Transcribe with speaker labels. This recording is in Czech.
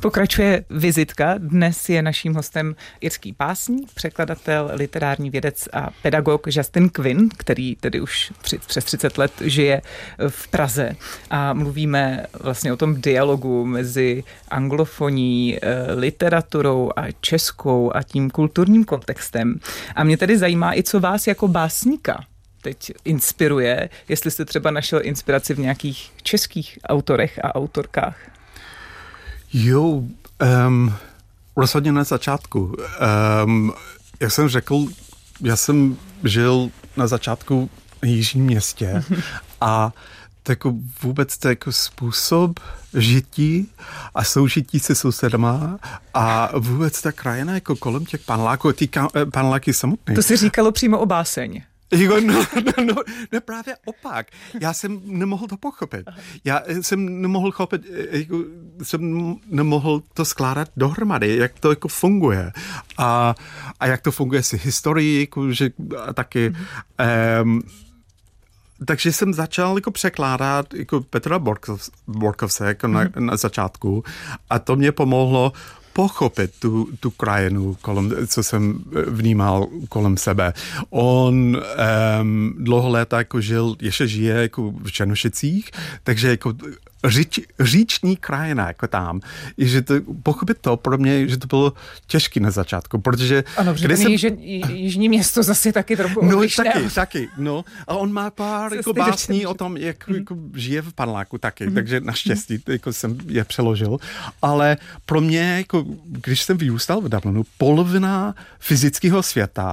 Speaker 1: Pokračuje vizitka. Dnes je naším hostem irský básník, překladatel, literární vědec a pedagog Justin Quinn, který tedy už přes 30 let žije v Praze. A mluvíme vlastně o tom dialogu mezi anglofoní, literaturou a českou a tím kulturním kontextem. A mě tedy zajímá i, co vás jako básníka teď inspiruje, jestli jste třeba našel inspiraci v nějakých českých autorech a autorkách.
Speaker 2: Jo, rozhodně na začátku. Jak jsem řekl, já jsem žil na začátku v Jižním Městě a jako vůbec to jako způsob žití a soužití se sousedama a vůbec ta krajina jako kolem těch paneláků, ty paneláky samotný.
Speaker 1: To si říkalo přímo o báseň.
Speaker 2: No právě opak. Já jsem nemohl to pochopit. Já jsem nemohl chopit, jsem nemohl to skládat dohromady, jak to jako funguje. A jak to funguje si historii, jako, že taky... Takže jsem začal jako překládat jako Petra Borkovce jako na začátku a to mě pomohlo pochopit tu krajinu, co jsem vnímal kolem sebe. On dlouho léta jako žil, ještě žije jako v Černošicích, takže jako říční krajina jako tam. I že to, pochopit to pro mě, že to bylo těžké na začátku, protože...
Speaker 1: Ano, protože Jižní Město zase taky trochu odlišné.
Speaker 2: Taky. No. A on má pár jako básní o tom, jak jako žije v paneláku taky, takže naštěstí jako jsem je přeložil. Ale pro mě, jako, když jsem vyrůstal v Dublinu, polovina fyzického světa